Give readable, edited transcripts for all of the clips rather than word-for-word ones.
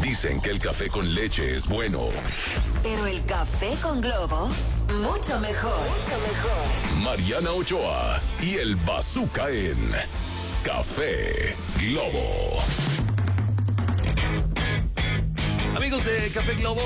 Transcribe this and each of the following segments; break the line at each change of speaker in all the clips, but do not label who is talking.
Dicen que el café con leche es bueno.
Pero el café con Globo, mucho mejor. Mucho mejor.
Mariana Ochoa y el Bazooka en Café Globo.
Amigos de Café Globo,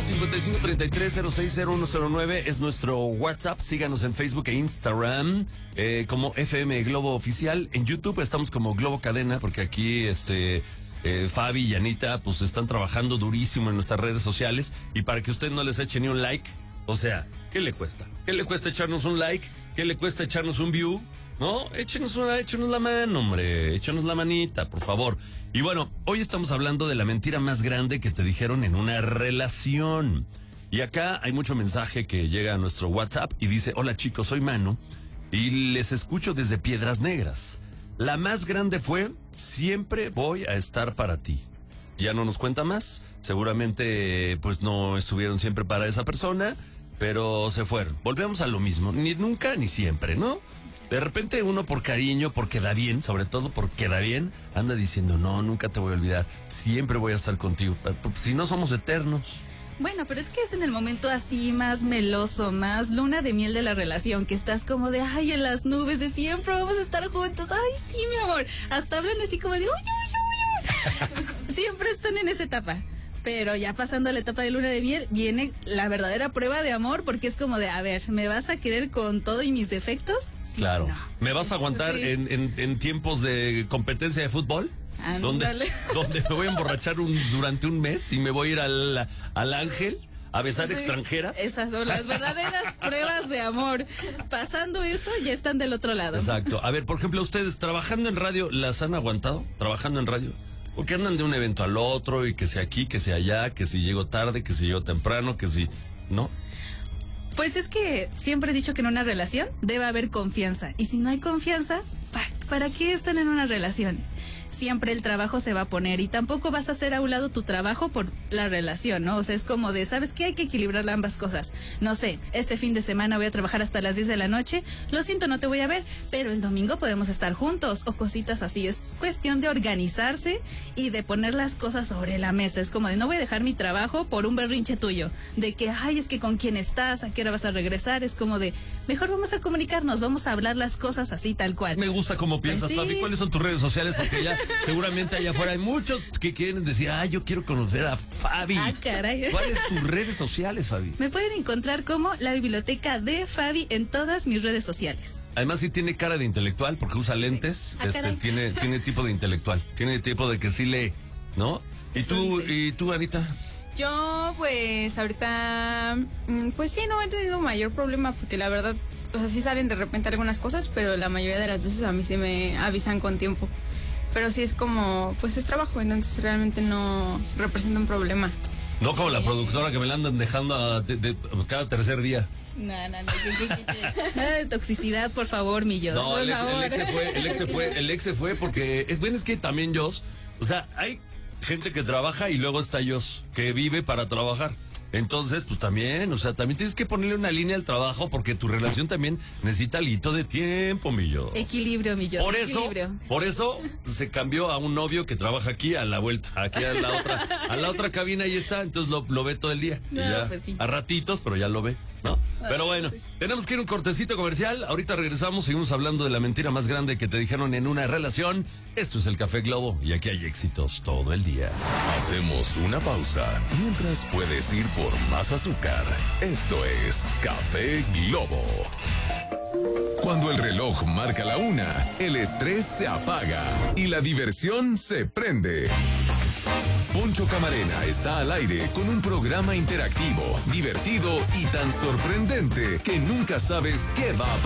5533-060109 es nuestro WhatsApp. Síganos en Facebook e Instagram como FM Globo Oficial. En YouTube estamos como Globo Cadena, porque aquí Fabi y Anita pues están trabajando durísimo en nuestras redes sociales. Y para que usted no les eche ni un like, o sea, ¿qué le cuesta? ¿Qué le cuesta echarnos un like? ¿Qué le cuesta echarnos un view? No, échenos la mano, hombre, échenos la manita, por favor. Y bueno, hoy estamos hablando de la mentira más grande que te dijeron en una relación. Y acá hay mucho mensaje que llega a nuestro WhatsApp y dice: hola chicos, soy Manu y les escucho desde Piedras Negras. La más grande fue: siempre voy a estar para ti. Ya no nos cuenta más, seguramente pues no estuvieron siempre para esa persona, pero se fueron. Volvemos a lo mismo, ni nunca ni siempre, ¿no? De repente uno por cariño, por queda bien, sobre todo por queda bien, anda diciendo: no, nunca te voy a olvidar, siempre voy a estar contigo, si no somos eternos.
Bueno, pero es que es en el momento así más meloso, más luna de miel de la relación, que estás como de, ay, en las nubes de siempre vamos a estar juntos, ay, sí, mi amor. Hasta hablan así como de, uy. Siempre están en esa etapa. Pero ya pasando a la etapa de luna de miel, viene la verdadera prueba de amor, porque es como de, a ver, ¿me vas a querer con todo y mis defectos? Sí,
claro.
no.
¿Me vas a aguantar
sí.
en tiempos de competencia de fútbol? Donde me voy a emborrachar durante un mes y me voy a ir al Ángel a besar
sí,
extranjeras.
Esas son las verdaderas pruebas de amor. Pasando eso, ya están del otro lado.
Exacto. A ver, por ejemplo, ustedes trabajando en radio, ¿las han aguantado? Trabajando en radio. Porque andan de un evento al otro y que sea aquí, que sea allá, que si llego tarde, que si llego temprano, que si... ¿No?
Pues es que siempre he dicho que en una relación debe haber confianza. Y si no hay confianza, ¿para qué están en una relación? Siempre el trabajo se va a poner y tampoco vas a hacer a un lado tu trabajo por la relación, ¿no? O sea, es como de, ¿sabes qué? Hay que equilibrar ambas cosas. No sé, este fin de semana voy a trabajar hasta las 10 de la noche, lo siento, no te voy a ver, pero el domingo podemos estar juntos o cositas así. Es cuestión de organizarse y de poner las cosas sobre la mesa. Es como de, no voy a dejar mi trabajo por un berrinche tuyo, de que, ay, es que con quién estás, a qué hora vas a regresar. Es como de, mejor vamos a comunicarnos, vamos a hablar las cosas así tal cual.
Me gusta cómo piensas,
Pues sí.
Fabi. ¿Cuáles son tus redes sociales? Porque ya seguramente allá afuera hay muchos que quieren decir: yo quiero conocer a Fabi.
Ah, caray.
¿Cuáles tus redes sociales, Fabi?
Me pueden encontrar como la biblioteca de Fabi en todas mis redes sociales.
Además sí tiene cara de intelectual porque usa lentes.
Ah, caray.
Tiene tipo de intelectual. Tiene tipo de que sí lee, ¿no? ¿Y tú, Anita?
Yo, pues, ahorita, pues sí, no he tenido mayor problema porque la verdad, o sea, sí salen de repente algunas cosas, pero la mayoría de las veces a mí sí me avisan con tiempo. Pero sí es como, pues es trabajo, entonces realmente no representa un problema.
No como la productora que me la andan dejando cada tercer día.
No. Nada de toxicidad, por favor, Millos.
No,
por
el
favor.
ex se fue porque es que también Jos, o sea, hay gente que trabaja y luego está Jos, que vive para trabajar. Entonces, pues también, o sea, también tienes que ponerle una línea al trabajo porque tu relación también necesita algo de tiempo, Millos.
Equilibrio, Millos.
Por eso se cambió a un novio que trabaja aquí a la vuelta, aquí a la otra cabina, ahí está, entonces lo ve todo el día.
No,
y ya,
pues sí.
a ratitos, pero ya lo ve, ¿no? Pero bueno,
sí.
Tenemos que ir a un cortecito comercial. Ahorita regresamos, seguimos hablando de la mentira más grande que te dijeron en una relación. Esto es el Café Globo y aquí hay éxitos todo el día.
Hacemos una pausa mientras puedes ir por más azúcar. Esto es Café Globo. Cuando el reloj marca la 1, el estrés se apaga y la diversión se prende. Poncho Camarena está al aire con un programa interactivo, divertido y tan sorprendente que nunca sabes qué va a pasar.